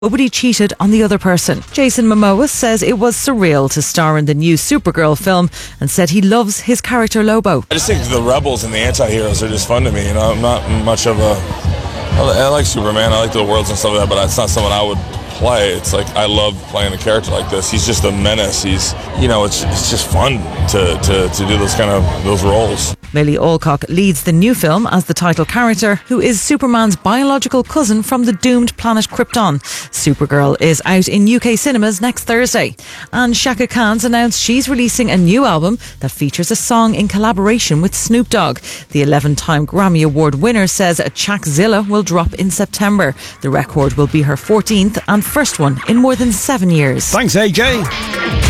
Nobody cheated on the other person. Jason Momoa says it was surreal to star in the new Supergirl film and said he loves his character Lobo. I just think the rebels and the anti-heroes are just fun to me. You know, I'm not much of a... I like Superman, I like the worlds and stuff like that, but it's not someone I would play. It's like I love playing a character like this. He's just a menace. He's, you know, it's just fun to do those roles. Millie Alcock leads the new film as the title character, who is Superman's biological cousin from the doomed planet Krypton. Supergirl is out in UK cinemas next Thursday. And Chaka Khan's announced she's releasing a new album that features a song in collaboration with Snoop Dogg. The 11-time Grammy Award winner says Chakzilla will drop in September. The record will be her 14th and first one in more than 7 years. Thanks, AJ.